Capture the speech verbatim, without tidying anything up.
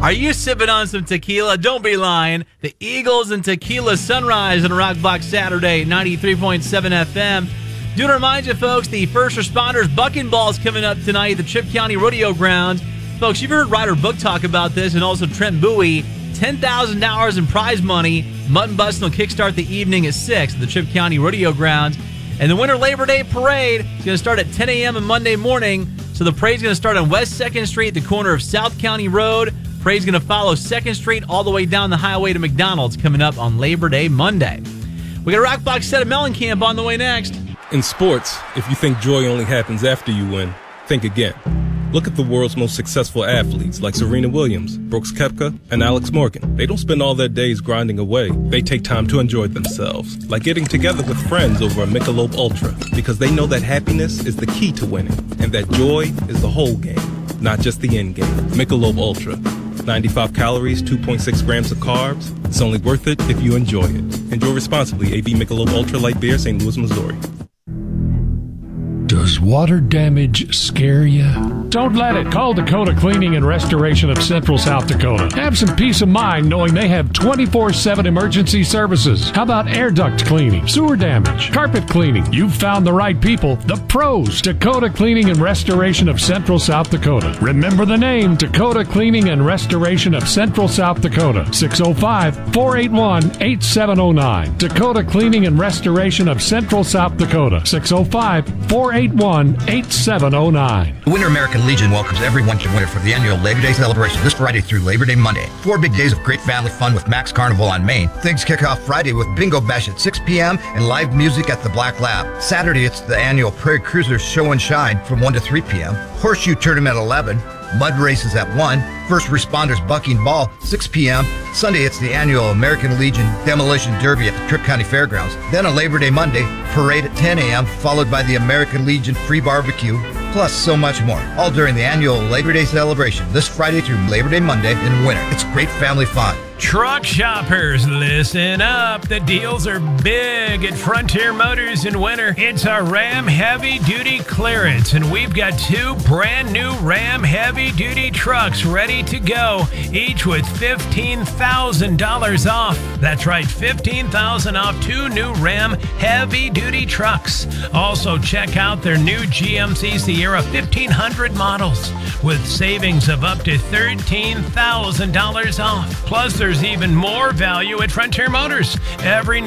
Are you sipping on some tequila? Don't be lying. The Eagles and Tequila Sunrise on Rock Block Saturday, ninety-three point seven F M. Do to remind you, folks, the First Responders Bucking Ball is coming up tonight at the Tripp County Rodeo Grounds. Folks, you've heard Ryder Book talk about this, and also Trent Bowie. ten thousand dollars in prize money. Mutton Bustin' will kickstart the evening at six at the Tripp County Rodeo Grounds. And the Winter Labor Day Parade is going to start at ten a.m. on Monday morning. So the parade's going to start on West second Street, the corner of South County Road. Parade's going to follow second Street all the way down the highway to McDonald's coming up on Labor Day Monday. We got a Rock Block set of Mellencamp on the way next. In sports, if you think joy only happens after you win, think again. Look at the world's most successful athletes like Serena Williams, Brooks Koepka, and Alex Morgan. They don't spend all their days grinding away. They take time to enjoy themselves, like getting together with friends over a Michelob Ultra, because they know that happiness is the key to winning, and that joy is the whole game, not just the end game. Michelob Ultra. ninety-five calories, two point six grams of carbs. It's only worth it if you enjoy it. Enjoy responsibly. A B Michelob Ultra Light Beer, Saint Louis, Missouri. Does water damage scare you? Don't let it. Call Dakota Cleaning and Restoration of Central South Dakota. Have some peace of mind knowing they have twenty-four seven emergency services. How about air duct cleaning, sewer damage, carpet cleaning? You've found the right people, the pros. Dakota Cleaning and Restoration of Central South Dakota. Remember the name, Dakota Cleaning and Restoration of Central South Dakota. six oh five, four eight one, eight seven oh nine. Dakota Cleaning and Restoration of Central South Dakota. six oh five, four eight one, eight seven oh nine. The Winter American Legion welcomes everyone to Winter for the annual Labor Day celebration this Friday through Labor Day Monday. Four big days of great family fun with Max Carnival on Main. Things kick off Friday with Bingo Bash at six p.m. and live music at the Black Lab. Saturday, it's the annual Prairie Cruisers Show and Shine from one to three p.m. Horseshoe Tournament at eleven. Mud races at one. First Responders Bucking Ball, six p.m. Sunday, it's the annual American Legion Demolition Derby at the Tripp County Fairgrounds. Then a Labor Day Monday, parade at ten a.m., followed by the American Legion Free Barbecue, plus so much more. All during the annual Labor Day celebration this Friday through Labor Day Monday in winter. It's great family fun. Truck shoppers, listen up. The deals are big at Frontier Motors in winter. It's our Ram Heavy Duty Clearance, and we've got two brand new Ram Heavy Duty trucks ready to go, each with fifteen thousand dollars off. That's right, fifteen thousand dollars off two new Ram Heavy Duty trucks. Also, check out their new G M C Sierra fifteen hundred models with savings of up to thirteen thousand dollars off. Plus, there's even more value at Frontier Motors. Every